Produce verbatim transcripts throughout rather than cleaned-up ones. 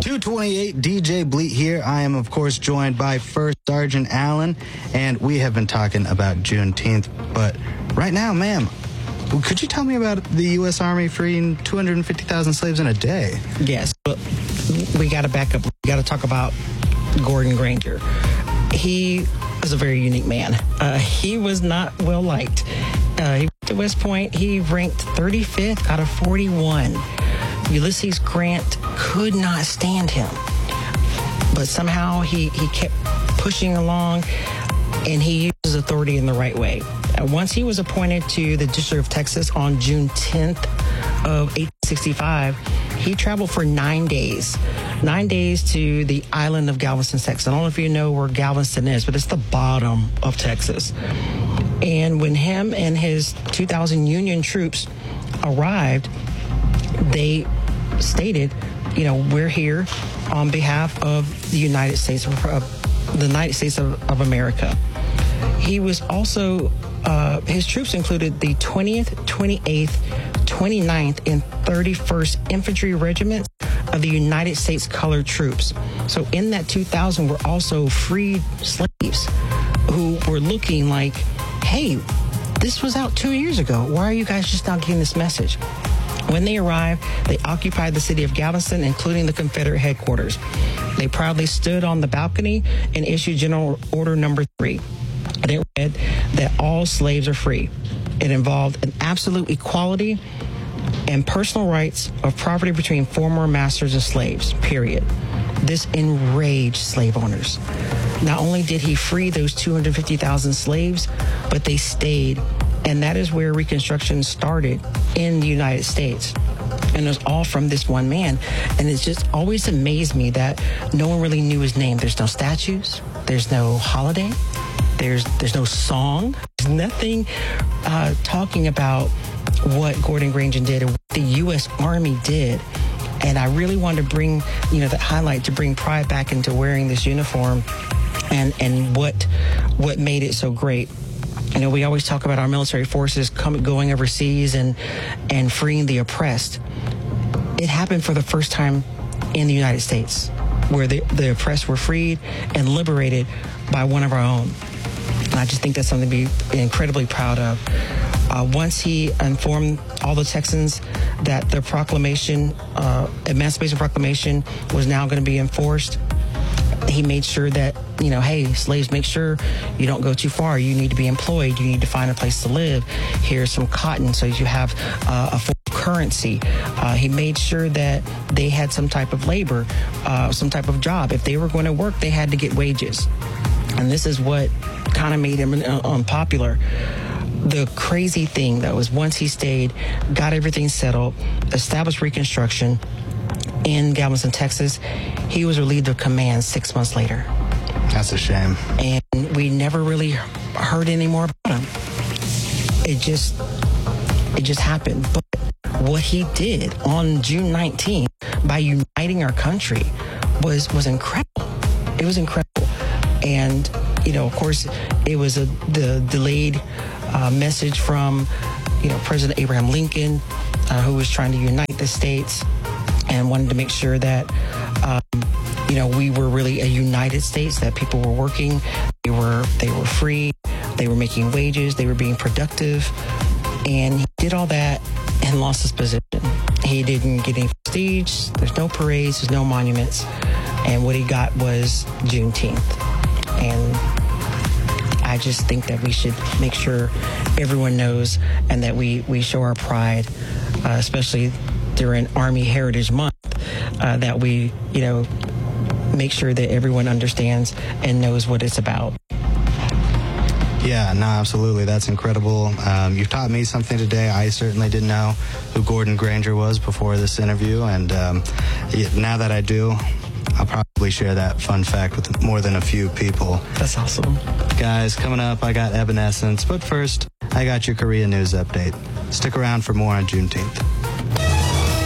two twenty-eight, D J Bleat here. I am, of course, joined by First Sergeant Allen, and we have been talking about Juneteenth. But right now, ma'am, could you tell me about the U S Army freeing two hundred fifty thousand slaves in a day? Yes, but we got to back up. We got to talk about Gordon Granger. He was a very unique man. Uh, he was not well liked. Uh, he went to West Point. He ranked thirty-fifth out of forty-one. Ulysses Grant could not stand him, but somehow he, he kept pushing along, and he used his authority in the right way. Uh, once he was appointed to the District of Texas on June tenth of eighteen sixty-five, he traveled for nine days. Nine days to the island of Galveston, Texas. I don't know if you know where Galveston is, but it's the bottom of Texas. And when him and his two thousand Union troops arrived, they stated, you know, we're here on behalf of the United States of, of the United States of, of America. He was also, uh, his troops included the twentieth, twenty-eighth, twenty-ninth, and thirty-first Infantry Regiments of the United States Colored Troops. So in that two thousand were also freed slaves who were looking like, hey, this was out two years ago. Why are you guys just not getting this message? When they arrived, they occupied the city of Galveston, including the Confederate headquarters. They proudly stood on the balcony and issued General Order Number Three. And it read that all slaves are free. It involved an absolute equality and personal rights of property between former masters and slaves, period. This enraged slave owners. Not only did he free those two hundred fifty thousand slaves, but they stayed. And that is where Reconstruction started in the United States. And it was all from this one man. And it's just always amazed me that no one really knew his name. There's no statues. There's no holiday. There's there's no song. There's nothing uh, talking about what Gordon Granger did and what the U S Army did. And I really wanted to bring, you know, the highlight to bring pride back into wearing this uniform and, and what what made it so great. You know, we always talk about our military forces coming, going overseas and and freeing the oppressed. It happened for the first time in the United States, where the, the oppressed were freed and liberated by one of our own. And I just think that's something to be incredibly proud of. Uh, once he informed all the Texans that the proclamation, uh, Emancipation Proclamation, was now going to be enforced, he made sure that, you know, hey, slaves, make sure you don't go too far. You need to be employed. You need to find a place to live. Here's some cotton so you have uh, a form of currency. Uh, he made sure that they had some type of labor, uh, some type of job. If they were going to work, they had to get wages. And this is what kind of made him unpopular. The crazy thing, though, is once he stayed, got everything settled, established Reconstruction in Galveston, Texas, he was relieved of command six months later. That's a shame. And we never really heard any more about him. It just, it just happened. But what he did on June nineteenth by uniting our country was was incredible. It was incredible. And, you know, of course, it was a the delayed uh, message from, you know, President Abraham Lincoln, uh, who was trying to unite the states and wanted to make sure that, um, you know, we were really a united states, that people were working, they were they were free, they were making wages, they were being productive. And he did all that and lost his position. He didn't get any prestige. There's no parades, there's no monuments. And what he got was Juneteenth. And I just think that we should make sure everyone knows and that we, we show our pride, uh, especially during Army Heritage Month, uh, that we, you know, make sure that everyone understands and knows what it's about. Yeah, no, absolutely. That's incredible. Um, you've taught me something today. I certainly didn't know who Gordon Granger was before this interview. And um, now that I do, I'll probably share that fun fact with more than a few people. That's awesome. Guys, coming up, I got Evanescence. But first, I got your Korea news update. Stick around for more on Juneteenth.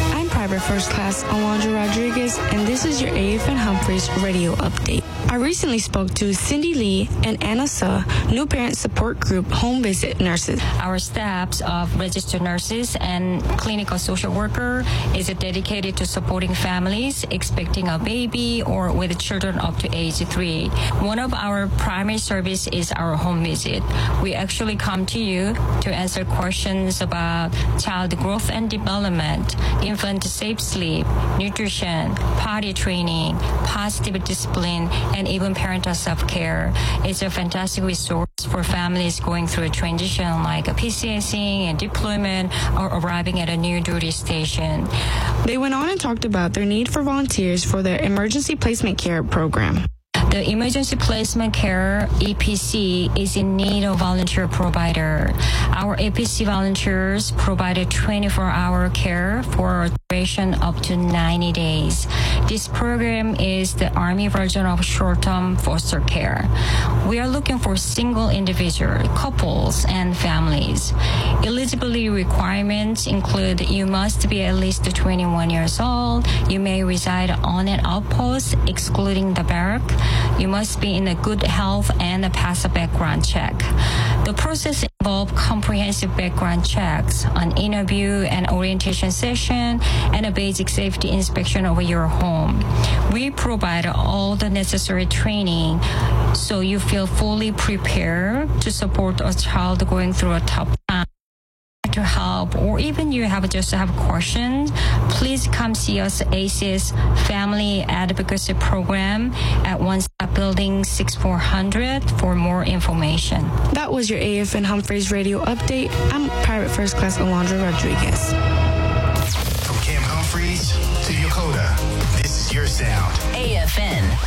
Private First Class Alondra Rodriguez, and this is your A F N Humphreys radio update. I recently spoke to Cindy Lee and Anna Suh, new parent support group home visit nurses. Our staffs of registered nurses and clinical social worker is dedicated to supporting families expecting a baby or with children up to age three. One of our primary service is our home visit. We actually come to you to answer questions about child growth and development, infant safe sleep, nutrition, potty training, positive discipline, and even parental self-care. It's a fantastic resource for families going through a transition like a PCSing and deployment or arriving at a new duty station. They went on and talked about their need for volunteers for their emergency placement care program. The Emergency Placement Care, E P C, is in need of volunteer provider. Our E P C volunteers provide twenty-four hour care for a duration up to ninety days. This program is the Army version of short-term foster care. We are looking for single individual, couples, and families. Eligibility requirements include you must be at least twenty-one years old. You may reside on an outpost, excluding the barrack. You must be in a good health and pass a background check. The process involves comprehensive background checks, an interview and orientation session, and a basic safety inspection of your home. We provide all the necessary training so you feel fully prepared to support a child going through a tough time. To help, or even you have just have questions, please come see us at A C E Family Advocacy Program at One Stop Building sixty-four hundred for more information. That was your A F N Humphreys radio update. I'm Private First Class Alondra Rodriguez. From Camp Humphreys to Yokota, this is your sound. A F N.